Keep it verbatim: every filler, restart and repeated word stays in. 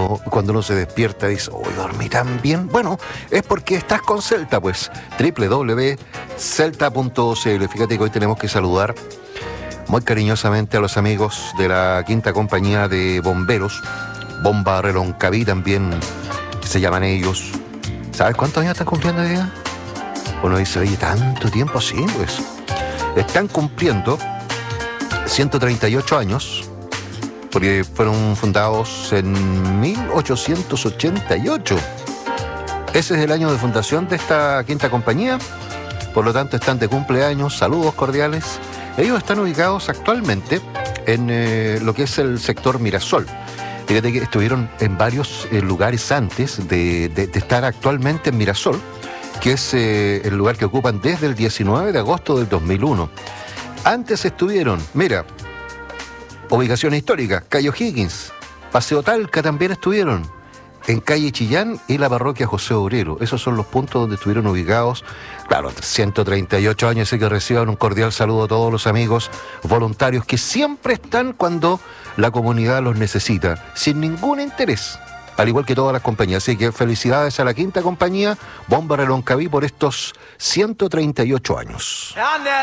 uno, cuando uno se despierta dice, oh, dormí tan bien. Bueno, es porque estás con Celta, pues, doble u doble u doble u punto celta punto c l. Fíjate que hoy tenemos que saludar muy cariñosamente a los amigos de la quinta compañía de bomberos, Bomba Reloncaví también se llaman ellos. ¿Sabes cuántos años están cumpliendo hoy día? Uno dice, oye, ¿tanto tiempo? Sí, pues. Están cumpliendo ciento treinta y ocho años, porque fueron fundados en mil ochocientos ochenta y ocho. Ese es el año de fundación de esta quinta compañía, por lo tanto están de cumpleaños. Saludos cordiales. Ellos están ubicados actualmente en eh, lo que es el sector Mirasol. Fíjate que estuvieron en varios eh, lugares antes de, de, de estar actualmente en Mirasol, que es eh, el lugar que ocupan desde el diecinueve de agosto del dos mil uno. Antes estuvieron, mira, ubicación histórica, calle O'Higgins, Paseo Talca también estuvieron, en calle Chillán y la parroquia José Obrero. Esos son los puntos donde estuvieron ubicados. Claro, ciento treinta y ocho años, así que reciban un cordial saludo a todos los amigos voluntarios que siempre están cuando la comunidad los necesita, sin ningún interés, al igual que todas las compañías. Así que felicidades a la quinta compañía, Bomba Reloncaví, por estos ciento treinta y ocho años.